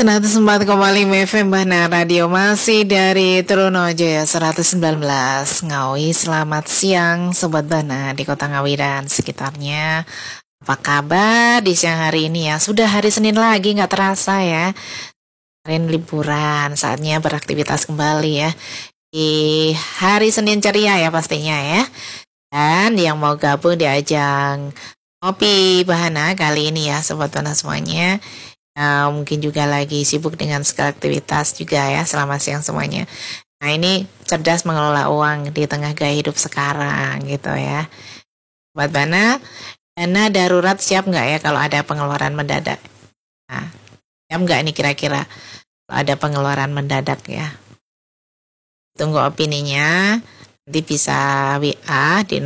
104,5 FM Bahana Radio masih dari Trunojoyo 119 Ngawi. Selamat siang Sobat Bahana di Kota Ngawi dan sekitarnya. Apa kabar di siang hari ini ya? Sudah hari Senin lagi, nggak terasa ya. Kemarin liburan, saatnya beraktivitas kembali ya. Di hari Senin ceria ya pastinya ya. Dan yang mau gabung di ajang Ngopi Bahana kali ini ya Sobat Bahana semuanya. Mungkin juga lagi sibuk dengan segala aktivitas juga ya. Selamat siang semuanya. Nah ini cerdas mengelola uang di tengah gaya hidup sekarang gitu ya. Sobat Bahana, dana darurat siap nggak ya kalau ada pengeluaran mendadak? Nah, siap nggak ini kira-kira kalau ada pengeluaran mendadak ya? Tunggu opininya. Nanti bisa WA di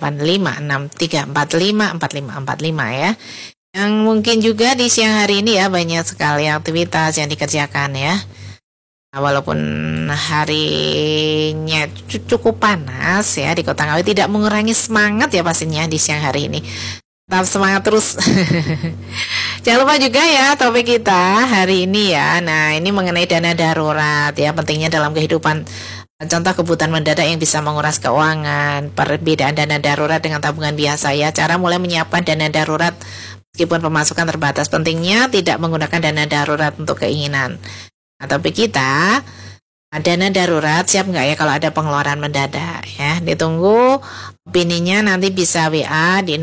085634545455 ya. Yang mungkin juga di siang hari ini ya banyak sekali aktivitas yang dikerjakan ya. Nah, walaupun harinya cukup panas ya di Kota Ngawi, tidak mengurangi semangat ya pastinya di siang hari ini. Tetap semangat terus. Jangan lupa juga ya topik kita hari ini ya. Nah ini mengenai dana darurat ya, pentingnya dalam kehidupan. Contoh kebutuhan mendadak yang bisa menguras keuangan, perbedaan dana darurat dengan tabungan biasa ya. Cara mulai menyiapkan dana darurat meskipun pemasukan terbatas, pentingnya tidak menggunakan dana darurat untuk keinginan. Nah, topik kita, dana darurat siap nggak ya kalau ada pengeluaran mendadak ya. Ditunggu opininya, nanti bisa WA di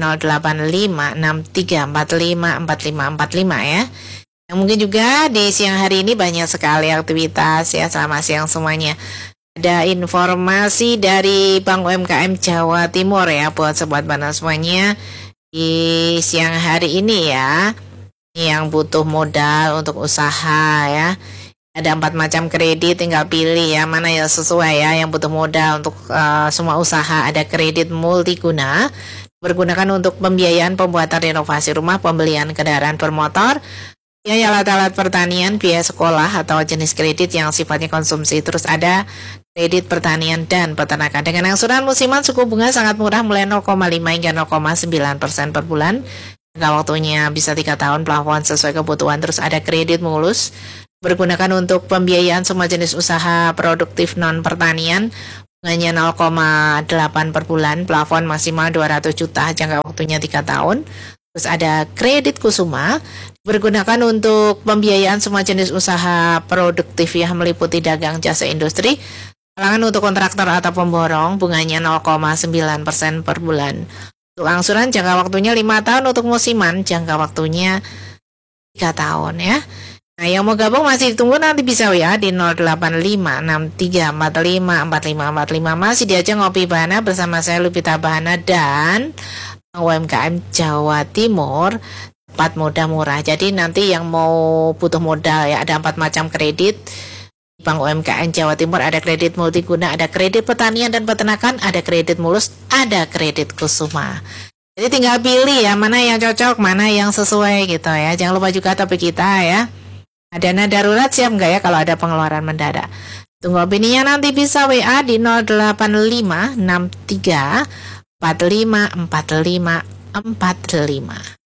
085634545545 ya. Yang mungkin juga di siang hari ini banyak sekali aktivitas ya. Selamat siang semuanya. Ada informasi dari Bank UMKM Jawa Timur ya buat Sobat Bahana semuanya di siang hari ini ya. Yang butuh modal untuk usaha ya. Ada 4 macam kredit, tinggal pilih ya mana yang sesuai ya. Yang butuh modal untuk semua usaha. Ada kredit multiguna, bergunakan untuk pembiayaan pembuatan renovasi rumah, pembelian kendaraan bermotor, biaya alat-alat pertanian, biaya sekolah atau jenis kredit yang sifatnya konsumsi. Terus ada kredit pertanian dan peternakan dengan angsuran musiman suku bunga sangat murah mulai 0,5 hingga 0,9% per bulan. Jangka waktunya bisa 3 tahun, plafon sesuai kebutuhan. Terus ada kredit mulus, bergunakan untuk pembiayaan semua jenis usaha produktif non pertanian, bunganya 0,8 per bulan, plafon maksimal 200 juta, jangka waktunya 3 tahun. Terus ada kredit kusuma, bergunakan untuk pembiayaan semua jenis usaha produktif yang meliputi dagang, jasa, industri, kalangan untuk kontraktor atau pemborong, bunganya 0,9% per bulan. Untuk angsuran jangka waktunya 5 tahun, untuk musiman jangka waktunya 3 tahun ya. Nah yang mau gabung masih ditunggu, nanti bisa ya di 085634545545. Masih diajak Ngopi Bahana bersama saya Lupita Bahana dan UMKM Jawa Timur, tepat mudah murah. Jadi nanti yang mau butuh modal ya, ada 4 macam kredit Bank UMKM Jawa Timur. Ada kredit multiguna, ada kredit pertanian dan peternakan, ada kredit mulus, ada kredit kusuma. Jadi tinggal pilih ya mana yang cocok, mana yang sesuai gitu ya. Jangan lupa juga topik kita ya, dana darurat siap nggak ya kalau ada pengeluaran mendadak. Tunggu opininya, nanti bisa WA di 085634545545.